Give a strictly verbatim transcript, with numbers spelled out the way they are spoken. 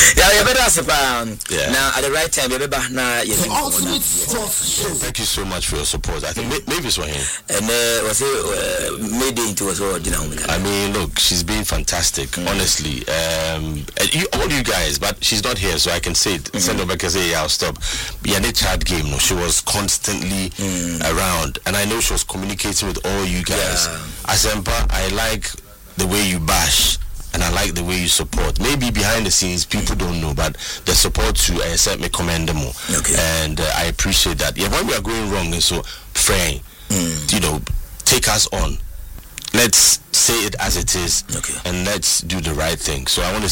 Yeah, you better say, um, Yeah. now at the right time, you better now. The ultimate sports show. Thank you so much for your support. I think may- maybe it's for him. And uh, was it uh, made into us all, you know? I mean, look, she's been fantastic, mm. honestly. Um, and you, all you guys, but she's not here, so I can say it. Mm-hmm. Send her back and say, yeah, I'll stop. Yeah, the chat game, no, she was constantly mm. around, and I know she was communicating with all you guys. Yeah. Asempa, I like the way you bash. And I like the way you support. Maybe behind the scenes, people don't know, but the support to uh, set me commend them. Okay. And uh, I appreciate that. Yeah, when we are going wrong, and so, friend, mm. you know, take us on. Let's say it as it is, okay. and let's do the right thing. So I want to